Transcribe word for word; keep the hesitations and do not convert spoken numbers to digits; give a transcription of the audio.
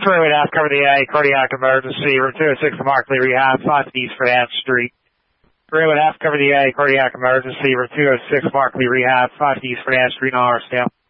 Three and a half, cover the A, cardiac emergency, room two oh six to Markley Rehab, five East Finance Street. Three and a half, cover the A, cardiac emergency, room two oh six Markley Rehab, five East Finance Street, on our scale.